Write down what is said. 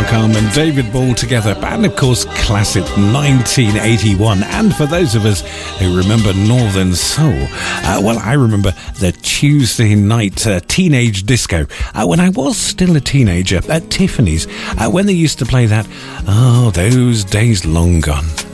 Malcolm and David Ball together, and of course classic 1981. And for those of us who remember Northern Soul, well, I remember the Tuesday night teenage disco when I was still a teenager at Tiffany's, when they used to play that. Oh, those days long gone.